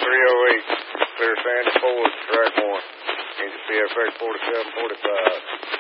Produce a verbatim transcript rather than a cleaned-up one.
three oh eight, clear Sandy Ford, track one. Engine C F X forty-seven forty-five.